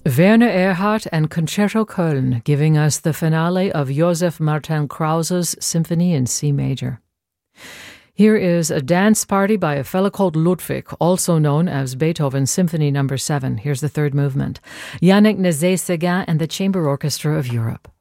Werner Erhardt and Concerto Köln, giving us the finale of Josef Martin Krause's Symphony in C major. Here is a dance party by a fellow called Ludwig, also known as Beethoven's Symphony No. 7. Here's the third movement. Yannick Nézet-Séguin and the Chamber Orchestra of Europe.